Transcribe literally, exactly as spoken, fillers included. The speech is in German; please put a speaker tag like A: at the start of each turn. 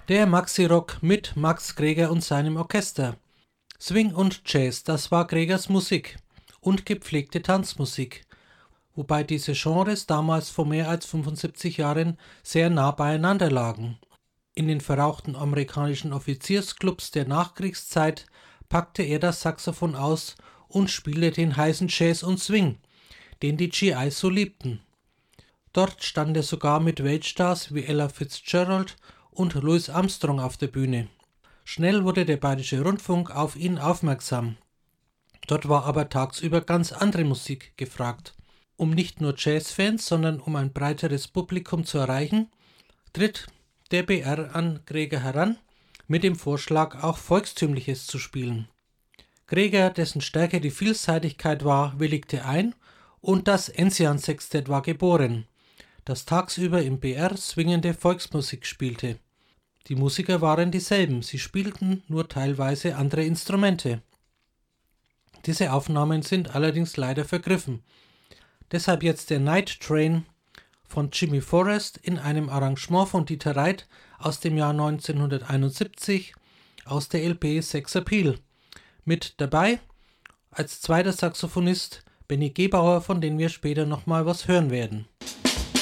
A: Der Maxi-Rock mit Max Greger und seinem Orchester. Swing und Jazz, das war Gregers Musik und gepflegte Tanzmusik, wobei diese Genres damals vor mehr als fünfundsiebzig Jahren sehr nah beieinander lagen. In den verrauchten amerikanischen Offiziersclubs der Nachkriegszeit packte er das Saxophon aus und spielte den heißen Jazz und Swing, den die G Is so liebten. Dort stand er sogar mit Weltstars wie Ella Fitzgerald und Louis Armstrong auf der Bühne. Schnell wurde der Bayerische Rundfunk auf ihn aufmerksam. Dort war aber tagsüber ganz andere Musik gefragt. Um nicht nur Jazzfans, sondern um ein breiteres Publikum zu erreichen, tritt der B R an Greger heran, mit dem Vorschlag, auch Volkstümliches zu spielen. Greger, dessen Stärke die Vielseitigkeit war, willigte ein und das Enzian-Sextett war geboren, das tagsüber im B R swingende Volksmusik spielte. Die Musiker waren dieselben, sie spielten nur teilweise andere Instrumente. Diese Aufnahmen sind allerdings leider vergriffen. Deshalb jetzt der Night Train von Jimmy Forrest in einem Arrangement von Dieter Reit aus dem Jahr neunzehnhunderteinundsiebzig aus der L P Sex Appeal. Mit dabei als zweiter Saxophonist Benny Gebauer, von dem wir später nochmal was hören werden.